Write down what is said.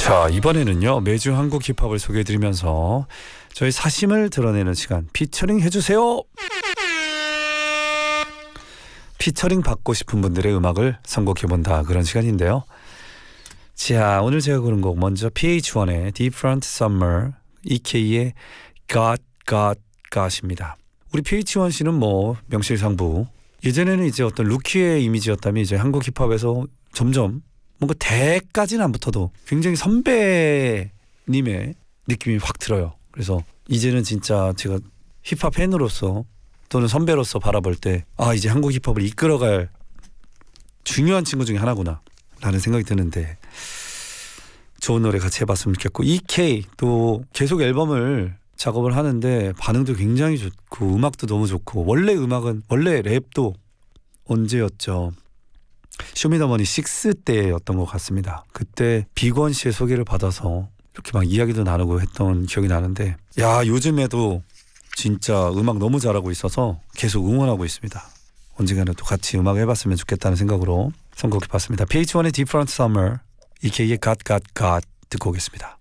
자, 이번에는요 매주 한국 힙합을 소개해드리면서 저희 사심을 드러내는 시간 피처링 해주세요. 피처링 받고 싶은 분들의 음악을 선곡해본다, 그런 시간인데요. 자, 오늘 제가 고른 곡 먼저 PH1의 Different Summer, EK의 God, God, God입니다. 우리 PH1 씨는 뭐 명실상부, 예전에는 이제 어떤 루키의 이미지였다면 이제 한국 힙합에서 점점 뭔가 대까지는 안 붙어도 굉장히 선배님의 느낌이 확 들어요. 그래서 이제는 진짜 제가 힙합 팬으로서 또는 선배로서 바라볼 때 이제 한국 힙합을 이끌어갈 중요한 친구 중에 하나구나 라는 생각이 드는데, 좋은 노래 같이 해봤으면 좋겠고, EK 또 계속 앨범을 작업을 하는데 반응도 굉장히 좋고 음악도 너무 좋고, 원래 음악은 원래 랩도 언제였죠? 쇼미더머니 6 때였던 것 같습니다. 그때 빅원 씨의 소개를 받아서 이렇게 막 이야기도 나누고 했던 기억이 나는데, 야, 요즘에도 진짜 음악 너무 잘하고 있어서 계속 응원하고 있습니다. 언젠가는 또 같이 음악 해봤으면 좋겠다는 생각으로 선곡해봤습니다. PH1의 Different Summer, EK의 God, God, God 듣고 오겠습니다.